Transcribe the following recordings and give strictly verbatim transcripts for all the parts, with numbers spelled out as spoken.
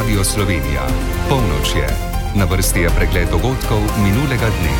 Radio Slovenija. Polnoč je. Na vrsti je pregled dogodkov minulega dne.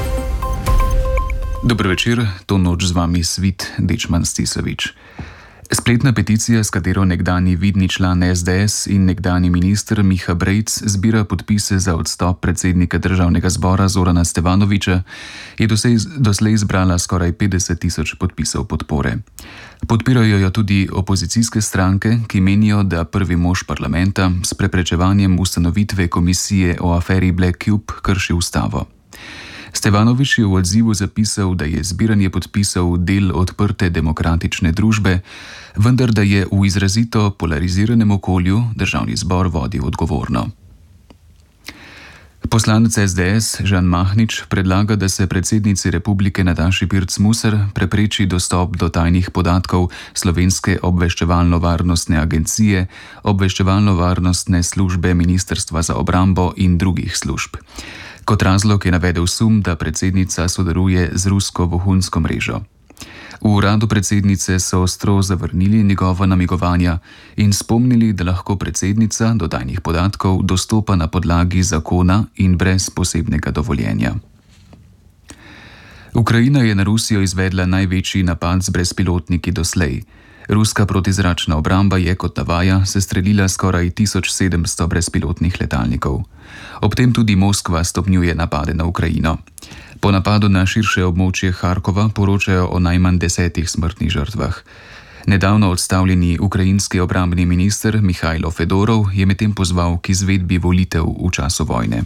Dober večer, to noč z vami Svit Dečman Stisovič. Spletna peticija, s katero nekdanji vidni član es de es in nekdanji minister Miha Brejc zbira podpise za odstop predsednika državnega zbora Zorana Stevanovića, je doslej, doslej zbrala skoraj petdeset tisoč podpisov podpore. Podpirajo jo tudi opozicijske stranke, ki menijo, da prvi mož parlamenta s preprečevanjem ustanovitve komisije o aferi Black Cube krši ustavo. Stevanović je v odzivu zapisal, da je zbiranje podpisov del odprte demokratične družbe, vendar da je v izrazito polariziranem okolju državni zbor vodil odgovorno. Poslanec es de es Žan Mahnič predlaga, da se predsednici republike Nataši Pirc Musar prepreči dostop do tajnih podatkov Slovenske obveščevalno-varnostne agencije, obveščevalno-varnostne službe Ministrstva za obrambo in drugih služb. Kot razlog je navedel sum, da predsednica sodeluje z rusko vohunsko mrežo. V uradu predsednice so ostro zavrnili njegova namigovanja in spomnili, da lahko predsednica do tajnih podatkov dostopa na podlagi zakona in brez posebnega dovoljenja. Ukrajina je na Rusijo izvedla največji napad z brezpilotniki doslej. Ruska protizračna obramba je, kot navaja, sestrelila skoraj tisoč sedemsto brezpilotnih letalnikov. Ob tem tudi Moskva stopnjuje napade na Ukrajino. Po napadu na širše območje Harkova poročajo o najmanj desetih smrtnih žrtvah. Nedavno odstavljeni ukrajinski obrambni minister Mihajlo Fedorov je medtem pozval k izvedbi volitev v času vojne.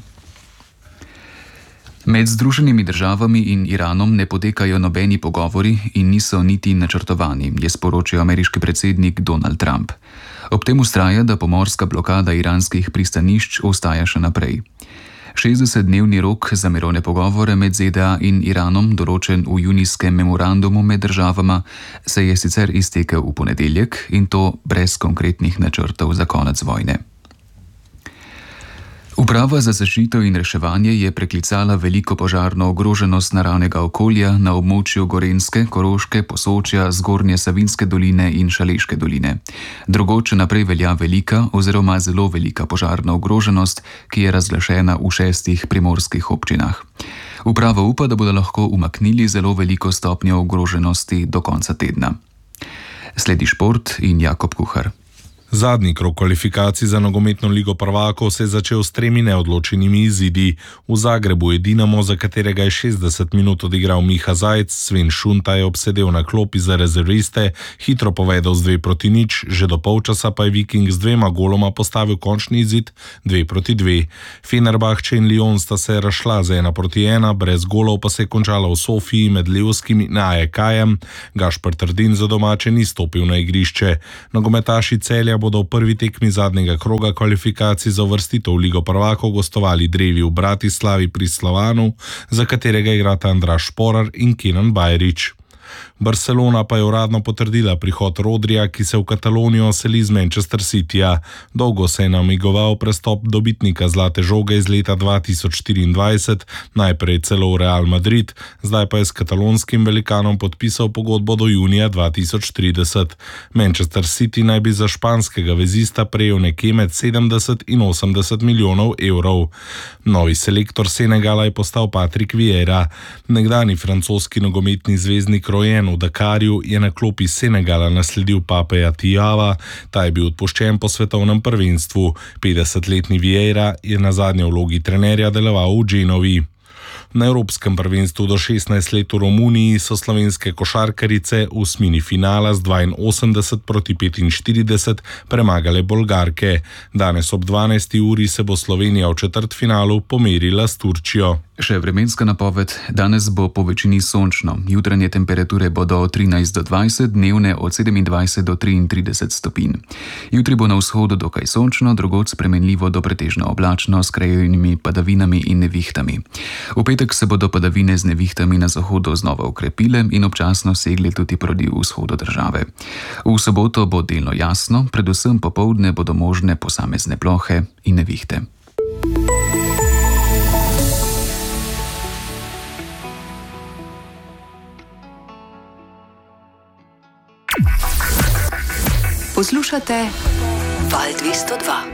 Med Združenimi državami in Iranom ne potekajo nobeni pogovori in niso niti načrtovani, je sporočil ameriški predsednik Donald Trump. Ob tem vztraja, da pomorska blokada iranskih pristanišč ostaja še naprej. šestdesetdnevni rok za mirovne pogovore med ze de a in Iranom, določen v junijskem memorandumu med državama, se je sicer iztekel v ponedeljek in to brez konkretnih načrtov za konec vojne. Uprava za zaščito in reševanje je preklicala veliko požarno ogroženost naravnega okolja na območju Gorenjske, Koroške, Posočja, Zgornje Savinjske doline in Šaleške doline. Drugod še naprej velja velika oziroma zelo velika požarna ogroženost, ki je razglašena v šestih primorskih občinah. Uprava upa, da bodo lahko umaknili zelo veliko stopnjo ogroženosti do konca tedna. Sledi šport in Jakob Kuhar. Zadnji krog kvalifikacij za nogometno ligo prvakov se je začel s tremi neodločenimi izidi. V Zagrebu je Dinamo, za katerega je šestdeset minut odigral Miha Zajc, Sven Šunta je obsedel na klopi za rezerviste, hitro povedal z dve proti nič, že do polčasa pa je Viking z dvema goloma postavil končni izid dve proti dve. Fenerbahče in Lyon sta se razšla za ena proti ena, brez golov pa se je končala v Sofiji med Levskim in A E K-jem. Gašper Trdin za domače ni stopil na igrišče. Nogometaši Celja bodo v prvi tekmi zadnjega kroga kvalifikacij za uvrstitev v ligo prvakov gostovali drevi v Bratislavi pri Slovanu, za katerega igrata Andraž Šporar in Kenan Bajrić. Barcelona pa je uradno potrdila prihod Rodrija, ki se v Katalonijo seli z Manchester Cityja. Dolgo se je namigoval prestop dobitnika zlate žoge iz leta dva tisoč štiriindvajset, najprej celo v Real Madrid, zdaj pa je s katalonskim velikanom podpisal pogodbo do junija dva tisoč trideset. Manchester City naj bi za španskega vezista prejel nekje med sedemdeset in osemdeset milijonov evrov. Novi selektor Senegala je postal Patrick Vieira. Nekdani francoski nogometni zvezdnik rojen v Dakarju je na klopi Senegala nasledil Papeja Tijava, ta je bil odpuščen po svetovnem prvenstvu. petdesetletni Vieira je na zadnje vlogi trenerja deloval v Genovi. Na evropskem prvenstvu do šestnajst let v Romuniji so slovenske košarkarice v osmini finala z dvainosemdeset proti petinštirideset premagale Bolgarke. Danes ob dvanajsti uri se bo Slovenija v četrtfinalu pomerila s Turčijo. Še vremenska napoved. Danes bo po večini sončno. Jutranje temperature bodo od trinajst do dvajset, dnevne od sedemindvajset do triintrideset stopinj. Jutri bo na vzhodu dokaj sončno, drugod spremenljivo do pretežno oblačno s krajevnimi padavinami in nevihtami. V petek se bodo padavine z nevihtami na zahodu znova okrepile in občasno segle tudi proti vzhodu države. V soboto bo delno jasno, predvsem popoldne bodo možne posamezne plohe in nevihte. Poslušate Val dvesto dva.